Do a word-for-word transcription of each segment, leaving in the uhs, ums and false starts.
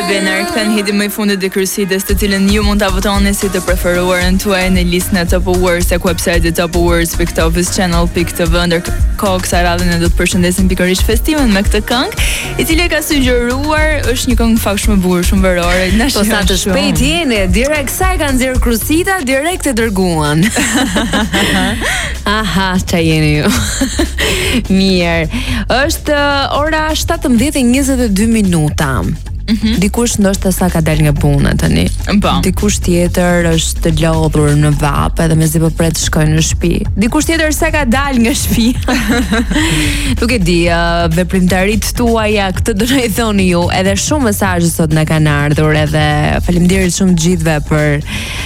Baby, në rikëthen hiti më i fundit dhe kërësides të cilën ju mund të votoni si të preferuarën tuaj në listën e Top Awards e ku website-it top awards dot office channel dot t v. Ndërkohë kësaj radhe ne do të përshëndesim pikërisht festivalin me këtë këngë, i cili ka sugjeruar, është një këngë fakt shumë e bukur, shumë verore. Po sa të shpejt jeni, direkt sa e kanë nxjerr Krusita, direkt e dërguan. Aha, ç'a jeni ju. Mirë. Është ora shtatëmbëdhjetë e njëzet e dy minuta. Mm-hmm. Dikush ndoshta sa ka dal nga puna tani. Po. Dikush tjetër është lodhur në vap edhe mezi po pret të shkojë në shtëpi. Dikush tjetër sa ka dal nga shtëpia. Nuk e di, uh, veprimtaritë tuaja këtë do na i thoni ju. Edhe shumë mesazhe sot na kanë ardhur edhe faleminderit shumë të gjithëve për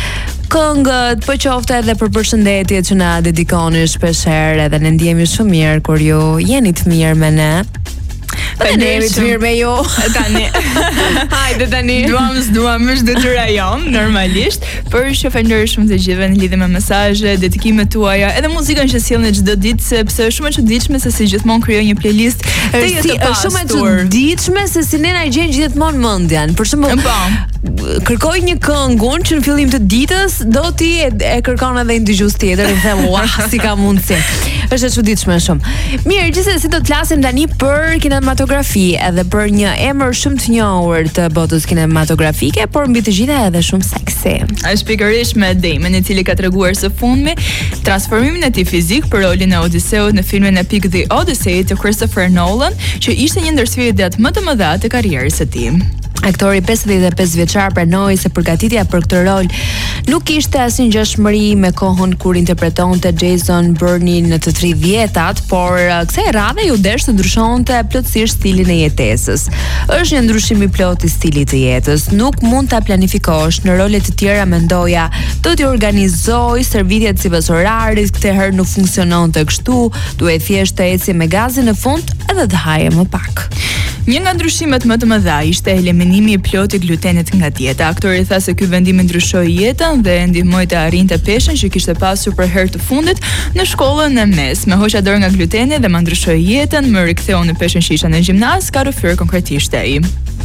këngët, po qoftë edhe për përshëndetjet që na dedikoni shpeshherë, edhe ne ndihemi shumë mirë kur ju jeni të mirë me ne. Po ne jemi të mirë me ju. Tani. Hajde tani. Duam s'duam është detyra jon, normalisht, por që falenderoj shumë të gjithëve në lidhje me mesazhe, dedikimet tuaja, edhe muzikën që sjellni çdo ditë, sepse është shumë e çuditshme se si gjithmonë krijoj një playlist të jetë të pasur. Është shumë e çuditshme se si ne na gjen gjithmonë mendjen. Për shembull, kërkoj një këngë që në fillim të ditës do ti e, e kërkon edhe një dëgjues tjetër dhe them, "Ua, si ka mundsi." Është e çuditshme shumë. Mirë, gjithsesi do të flasim tani për kinematografi edhe për një emër shumë të njohur të botës kinematografike, por mbi të gjitha edhe shumë seksi. Është pikërisht me Damon, i cili ka treguar së fundmi transformimin e tij fizik për rolin e Odiseut në filmin epik The Odyssey të Christopher Nolan, që ishte një ndër sfidat më të mëdha të karrierës së tij. Aktori pesëdhjetë e pesë vjeçar pranoi se përgatitja për këtë rol nuk kishte asnjë ngjashmëri me kohën kur interpretonte Jason Bourne në të tridhjetat, por kësaj radhe ju desh të ndryshonte plotësisht stilin e jetesës. Është një ndryshim i plotë i stilit të jetës. Nuk mund ta planifikosh. Në role të tjera mendoja do t'i organizoj servitjet sipas orarit, këtë herë nuk funksiononte kështu, duhet thjesht të eci me gazin në fund edhe të haje më pak. Një nga ndryshimet më të mëdha ishte eliminimi i plotë i glutenit nga dieta. Aktori tha se ky vendim ndryshoi jetën dhe e ndihmoi të arrinte peshën që kishte pasur për herë të fundit në shkollën e mesme. Hoqa dorë nga gluteni dhe më ndryshoi jetën, më riktheu në peshën që isha në gjimnaz, ka rrëfyer konkretisht ai.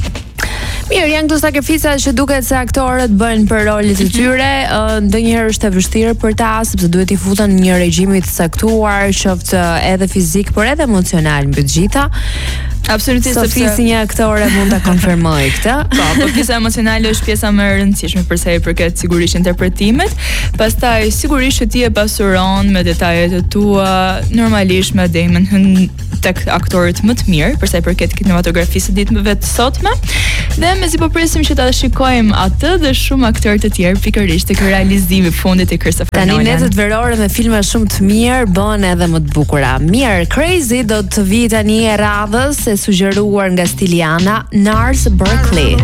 Mirë, janë këto sakrificat që duket se aktorët bëjnë për rolet e tyre, ndonjëherë është e vështirë për ta, sepse duhet i futen në një regjim të saktuar, qoftë edhe fizik, por edhe emocional mbi të gjitha. Absolutisht, Sofi si një aktore mund ta konfirmoj këtë. Po, po pjesa emocionale është pjesa më e rëndësishme për sa i përket sigurisht interpretimet. Pastaj sigurisht që ti e pasuron me detajet e tua, normalisht me Damon hyn tek aktorët më të mirë për sa i përket kinematografisë së ditëve të sotme. Dhe mezi po presim që ta shikojmë atë dhe shumë aktorë të tjerë pikërisht tek realizimi i fundit i Christopher Nolan. Tani netët verore me filma shumë të mirë bën edhe më të bukura. Mirë, Crazy do të vi tani e radhës e sugjeruar nga Stiliana, Nars Berkeley.